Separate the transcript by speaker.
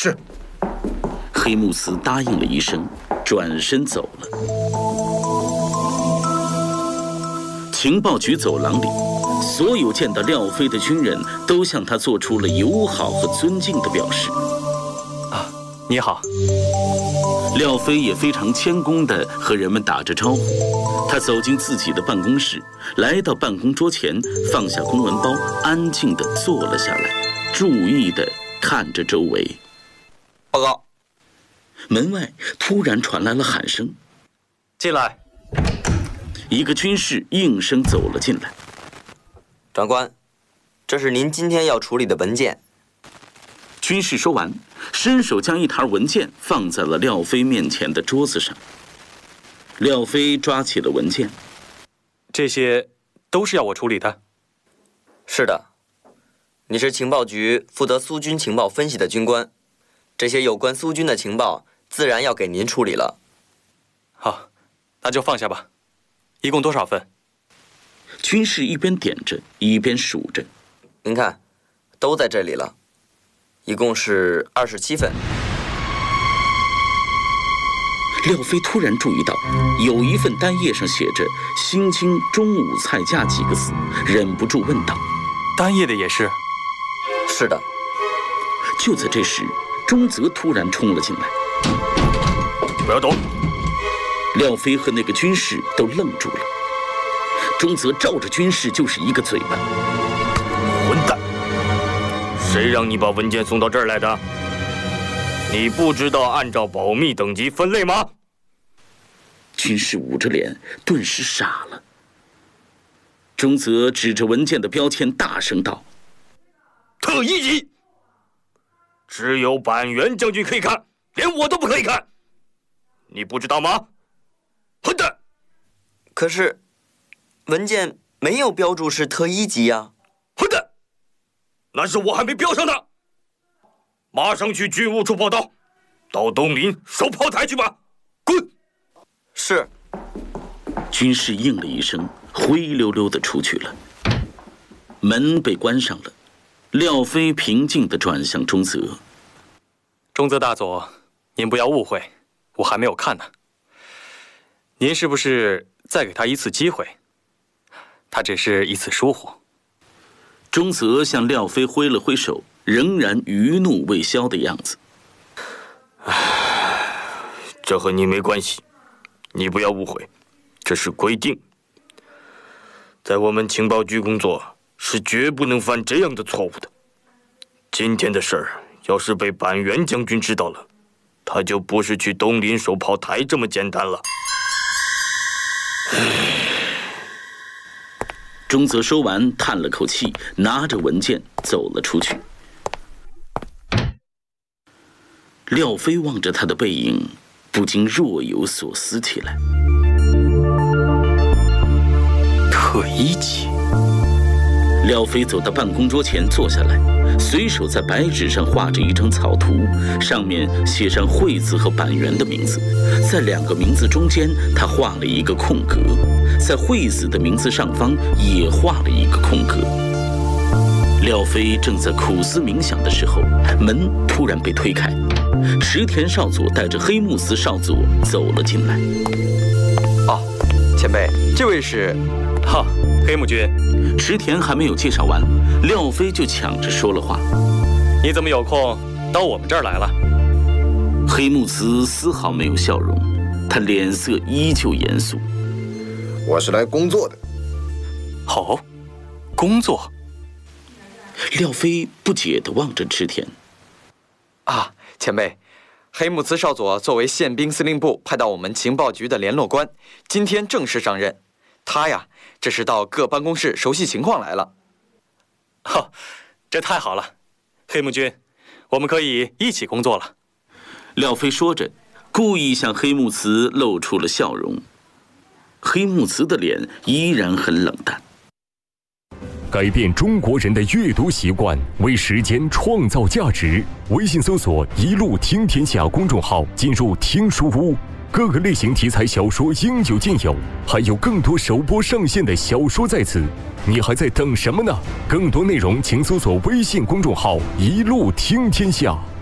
Speaker 1: 是。
Speaker 2: 黑木司答应了一声，转身走了。情报局走廊里，所有见到廖飞的军人都向他做出了友好和尊敬的表示。
Speaker 3: 啊，你好。
Speaker 2: 廖飞也非常谦恭地和人们打着招呼。他走进自己的办公室，来到办公桌前，放下公文包，安静地坐了下来，注意地看着周围。
Speaker 4: 报告。
Speaker 2: 门外突然传来了喊声：“
Speaker 3: 进来！”
Speaker 2: 一个军士应声走了进来。
Speaker 4: 长官，这是您今天要处理的文件。
Speaker 2: 军士说完，伸手将一沓文件放在了廖飞面前的桌子上。廖飞抓起了文件。
Speaker 3: 这些都是要我处理的？
Speaker 4: 是的，你是情报局负责苏军情报分析的军官，这些有关苏军的情报自然要给您处理了。
Speaker 3: 好，那就放下吧。一共多少份？
Speaker 2: 军士一边点着，一边数着。
Speaker 4: 您看，都在这里了，一共是27份。
Speaker 2: 廖飞突然注意到，有一份单页上写着“新京中午菜价”几个字，忍不住问道：“
Speaker 3: 单页的也是？”“
Speaker 4: 是的。”
Speaker 2: 就在这时，中泽突然冲了进来。
Speaker 3: “不要动！”
Speaker 2: 廖飞和那个军士都愣住了。中泽照着军士就是一个嘴巴。
Speaker 5: “混蛋！谁让你把文件送到这儿来的？你不知道按照保密等级分类吗？”
Speaker 2: 军士捂着脸，顿时傻了。中泽指着文件的标签大声道：“
Speaker 5: 特一级，只有板垣将军可以看，连我都不可以看，你不知道吗？混蛋！”
Speaker 4: 可是文件没有标注是特一级呀。
Speaker 5: 混蛋！那是我还没标上呢。马上去军务处报到，到东林守炮台去吧。滚！
Speaker 4: 是。
Speaker 2: 军士应了一声，灰溜溜地出去了。门被关上了。廖飞平静地转向中泽：“
Speaker 3: 中泽大佐，您不要误会，我还没有看呢。您是不是再给他一次机会？他只是一次疏忽。”
Speaker 2: 中泽向廖飞挥了挥手，仍然余怒未消的样子。
Speaker 5: “这和你没关系，你不要误会，这是规定。在我们情报局工作是绝不能犯这样的错误的。今天的事儿要是被板垣将军知道了，他就不是去东林守炮台这么简单了。”
Speaker 2: 中泽说完，叹了口气，拿着文件走了出去。廖飞望着他的背影，不禁若有所思起来。
Speaker 3: 特一级。
Speaker 2: 廖飞走到办公桌前坐下来，随手在白纸上画着一张草图，上面写上惠子和板垣的名字，在两个名字中间，他画了一个空格，在惠子的名字上方也画了一个空格。廖飞正在苦思冥想的时候，门突然被推开，池田少佐带着黑木司少佐走了进来。
Speaker 6: “哦，前辈，这位是……
Speaker 3: 哈，黑木君。”
Speaker 2: 池田还没有介绍完，廖飞就抢着说了话：“
Speaker 3: 你怎么有空到我们这儿来了？”
Speaker 2: 黑木司丝毫没有笑容，他脸色依旧严肃：“
Speaker 1: 我是来工作的。”“
Speaker 3: 好，工作。”
Speaker 2: 廖飞不解地望着池田。
Speaker 6: “啊，前辈，黑木司少佐作为宪兵司令部派到我们情报局的联络官，今天正式上任。他呀，这是到各办公室熟悉情况来了。”“
Speaker 3: 哈，这太好了，黑木君，我们可以一起工作了。”
Speaker 2: 廖飞说着，故意向黑木司露出了笑容。黑木司的脸依然很冷淡。
Speaker 7: 改变中国人的阅读习惯，为时间创造价值。微信搜索“一路听天下”公众号，进入听书屋，各个类型题材小说应有尽有，还有更多首播上线的小说在此。你还在等什么呢？更多内容请搜索微信公众号“一路听天下”。